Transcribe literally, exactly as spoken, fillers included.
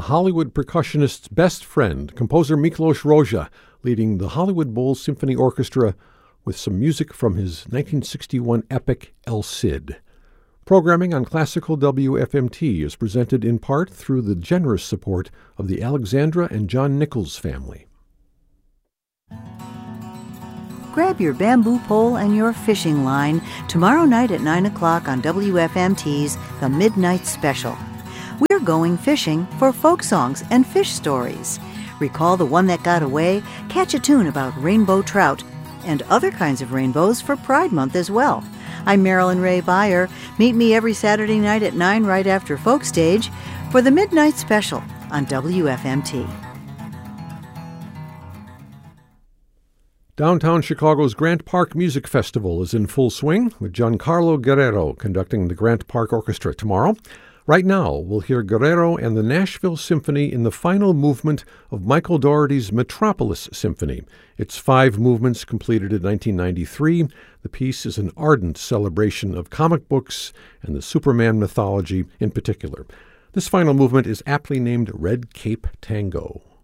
Hollywood percussionist's best friend, composer Miklos Rozsa, leading the Hollywood Bowl Symphony Orchestra with some music from his nineteen sixty-one epic El Cid. Programming on Classical W F M T is presented in part through the generous support of the Alexandra and John Nichols family. Grab your bamboo pole and your fishing line tomorrow night at nine o'clock on W F M T's The Midnight Special. We're going fishing for folk songs and fish stories. Recall the one that got away, catch a tune about rainbow trout, and other kinds of rainbows for Pride Month as well. I'm Marilyn Ray Beyer. Meet me every Saturday night at nine right after Folk Stage for The Midnight Special on W F M T. Downtown Chicago's Grant Park Music Festival is in full swing, with Giancarlo Guerrero conducting the Grant Park Orchestra tomorrow. Right now, we'll hear Guerrero and the Nashville Symphony in the final movement of Michael Dougherty's Metropolis Symphony. It's five movements completed in nineteen ninety-three. The piece is an ardent celebration of comic books and the Superman mythology in particular. This final movement is aptly named Red Cape Tango.